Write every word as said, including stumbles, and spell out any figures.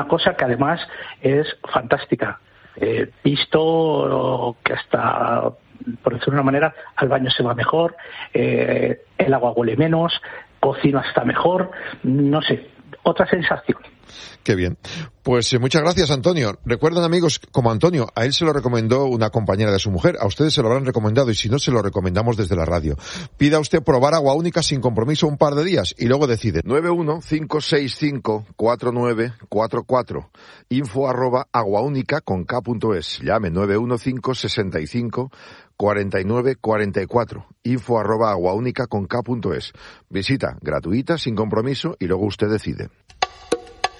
cosa que además es fantástica. Eh, visto que hasta, por decirlo de una manera, al baño se va mejor, eh, el agua huele menos, cocino hasta mejor, no sé, otra sensación. Qué bien. Pues eh, muchas gracias, Antonio. Recuerden, amigos, como Antonio, a él se lo recomendó una compañera de su mujer, a ustedes se lo habrán recomendado y si no, se lo recomendamos desde la radio. Pida usted probar agua única sin compromiso un par de días y luego decide. nueve uno cinco seis cinco cuatro nueve cuatro cuatro info arroba aguaúnica con k punto es. Llame nueve uno cinco seis cinco cuarenta y nueve cuarenta y cuatro info arroba aguaúnica con k punto es. Visita gratuita, sin compromiso y luego usted decide.